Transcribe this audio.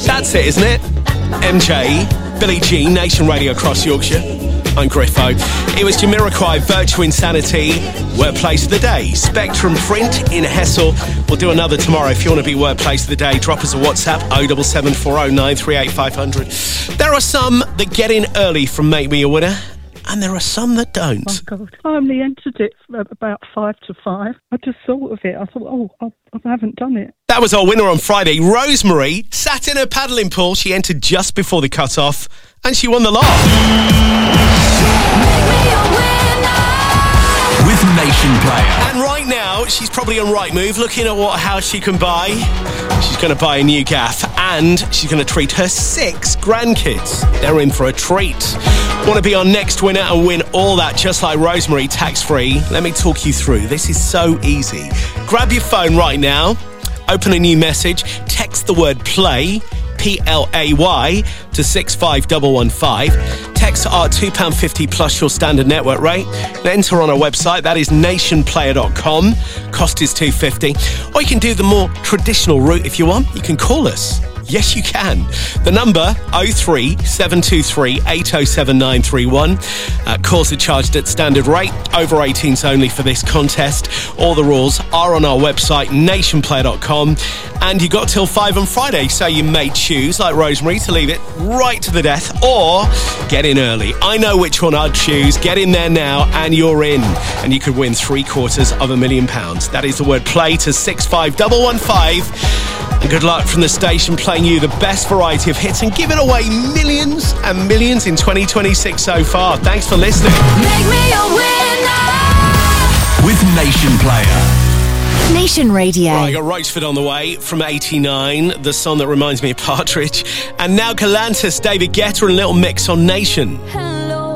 That's it, isn't it? MJ, Billie Jean, Nation Radio across Yorkshire. I'm Griffo. It was Jamiroquai, Virtual Insanity, Workplace of the Day. Spectrum Print in Hessel. We'll do another tomorrow. If you want to be Workplace of the Day, drop us a WhatsApp, 07740 938 500. There are some that get in early from Make Me a Winner, and there are some that don't. Oh, God. I only entered it about 5 to 5. I just thought of it. I thought, I haven't done it. That was our winner on Friday. Rosemary sat in her paddling pool. She entered just before the cut-off, and she won the lot. With Nation Player. And right now, she's probably on Rightmove, looking at what house she can buy. She's going to buy a new gaff, and she's going to treat her 6 grandkids. They're in for a treat. Want to be our next winner and win all that just like Rosemary, tax-free? Let me talk you through. This is so easy. Grab your phone right now, open a new message, text the word PLAY, PLAY, to 65115. Text are £2.50 plus your standard network rate. Enter on our website, that is nationplayer.com. Cost is £2.50. Or you can do the more traditional route if you want. You can call us. Yes, you can. The number 03723 807 931. Calls are charged at standard rate. Over 18s only for this contest. All the rules are on our website, nationplayer.com. And you got till 5 on Friday, so you may choose, like Rosemary, to leave it right to the death or get in early. I know which one I'd choose. Get in there now and you're in. And you could win £750,000. That is the word PLAY to 65115. And good luck from the station, playing you the best variety of hits and giving away millions and millions in 2026 so far. Thanks for listening. Make me a winner with Nation Player. Nation Radio. Right, I got Roachford on the way from 89, the song that reminds me of Partridge. And now Galantis, David Guetta and Little Mix on Nation.